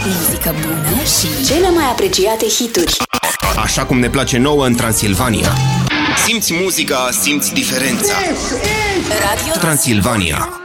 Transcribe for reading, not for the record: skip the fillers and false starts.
muzică bună și cele mai apreciate hituri. Așa cum ne place nouă în Transilvania. Simți muzica, simți diferența. Radio Transilvania.